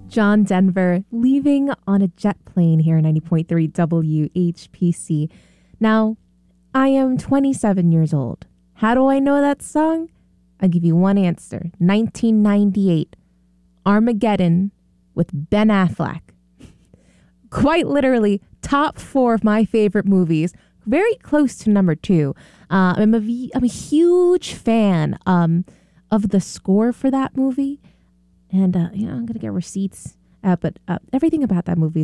John Denver, Leaving on a Jet Plane here in 90.3 WHPC. Now, I am 27 years old. How do I know that song? I'll give you one answer. 1998, Armageddon with Ben Affleck. Quite literally, top 4 of my favorite movies. Very close to number 2. I'm a huge fan of the score for that movie. And, I'm going to get receipts. But everything about that movie